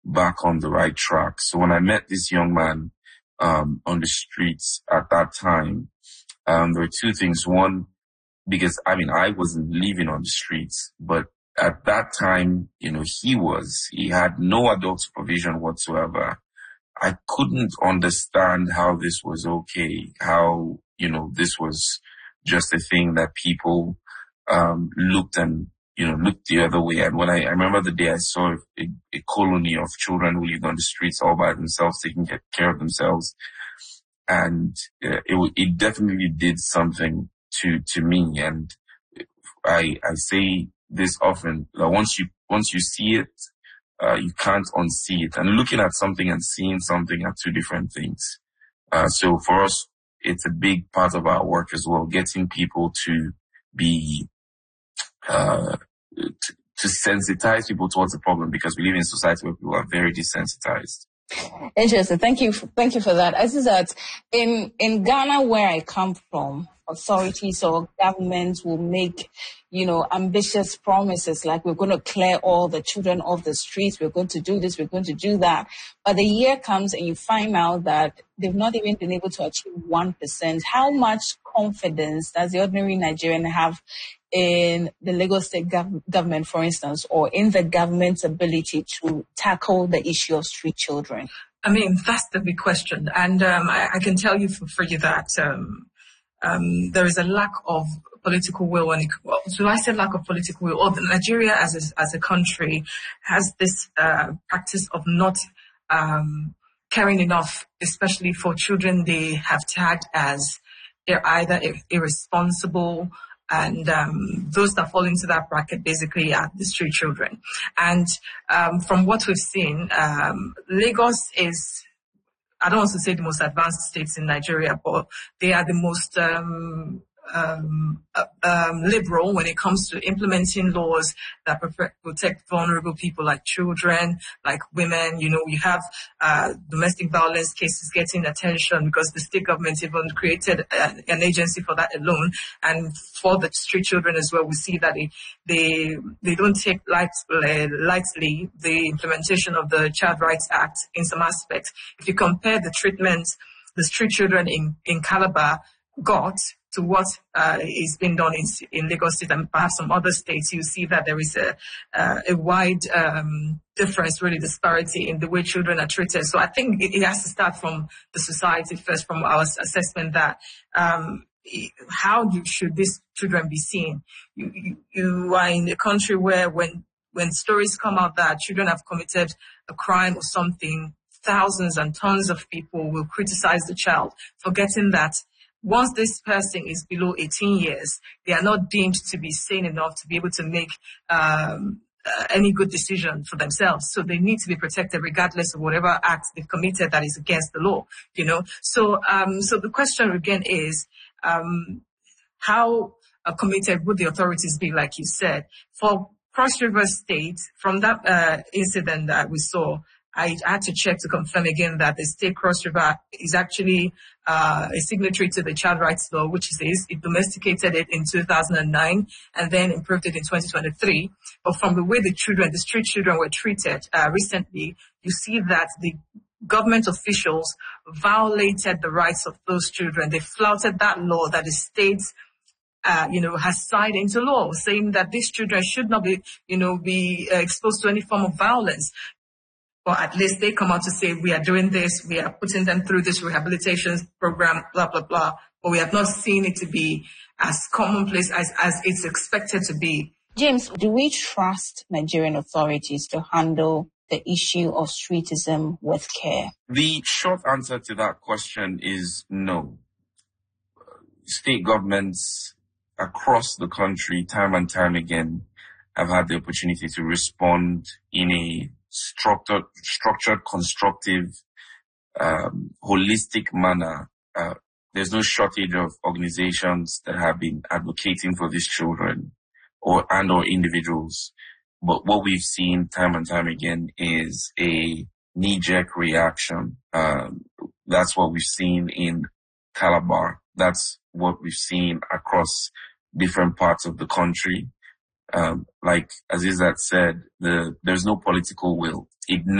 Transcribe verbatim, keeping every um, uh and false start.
back on the right track. So when I met this young man um, on the streets at that time, um, there were two things. One, because, I mean, I wasn't living on the streets, but at that time, you know, he was. He had no adult supervision whatsoever. I couldn't understand how this was okay, how, you know, this was just a thing that people um looked and, you know, looked the other way. And when I, I remember the day I saw a, a colony of children who lived on the streets all by themselves, taking care of themselves. And uh, it, it definitely did something to, to me. And I, I say this often, that once you, once you see it, uh, you can't unsee it. And looking at something and seeing something are two different things. Uh, so for us, it's a big part of our work as well, getting people to be, uh, to, to sensitize people towards the problem, because we live in a society where people are very desensitized. Interesting. Thank you. Thank you for that. I see that in, in Ghana, where I come from, authorities or governments will make, you know, ambitious promises like we're going to clear all the children off the streets. We're going to do this. We're going to do that. But the year comes and you find out that they've not even been able to achieve one percent. How much confidence does the ordinary Nigerian have in the Lagos State gov- government, for instance, or in the government's ability to tackle the issue of street children? I mean, that's the big question. And um, I, I can tell you for, for you that um, um, there is a lack of political will. When it, well, so I say lack of political will. Or Nigeria as a, as a country has this uh, practice of not um, caring enough, especially for children they have tagged as they're either irresponsible, and um, those that fall into that bracket basically are the street children. And um, from what we've seen, um, Lagos is, I don't want to say the most advanced states in Nigeria, but they are the most um, um, uh, um, liberal when it comes to implementing laws that protect vulnerable people like children, like women. You know, you have uh, domestic violence cases getting attention because the state government even created a, an agency for that alone. And for the street children as well, we see that they they, they don't take light, uh, lightly the implementation of the Child Rights Act in some aspects. If you compare the treatment the street children in, in Calabar got to what uh, is being done in, in Lagos State and perhaps some other states, you see that there is a, uh, a wide um, difference, really disparity in the way children are treated. So I think it, it has to start from the society first, from our assessment that um, how do, should these children be seen? You, you, you are in a country where when when stories come out that children have committed a crime or something, thousands and tons of people will criticize the child, forgetting that once this person is below eighteen years, they are not deemed to be sane enough to be able to make um, uh, any good decision for themselves. So they need to be protected regardless of whatever act they've committed that is against the law, you know. So um, so the question again is, um, how uh, committed would the authorities be, like you said? For Cross River State, from that uh, incident that we saw, I had to check to confirm again that the state Cross River is actually uh, a signatory to the Child Rights Law, which is it domesticated it in two thousand nine and then improved it in twenty twenty-three. But from the way the children, the street children were treated uh, recently, you see that the government officials violated the rights of those children. They flouted that law that the state Uh, you know, has signed into law, saying that these children should not be, you know, be uh, exposed to any form of violence. Or at least they come out to say, we are doing this, we are putting them through this rehabilitation program, blah, blah, blah. But we have not seen it to be as commonplace as, as it's expected to be. James, do we trust Nigerian authorities to handle the issue of streetism with care? The short answer to that question is no. State governments across the country, time and time again, have had the opportunity to respond in a structured, structured, constructive, um, holistic manner. Uh, there's no shortage of organizations that have been advocating for these children or and or individuals. But what we've seen time and time again is a knee-jerk reaction. Um, that's what we've seen in Calabar. That's what we've seen across different parts of the country. Um, like Azizat said, the, there's no political will. It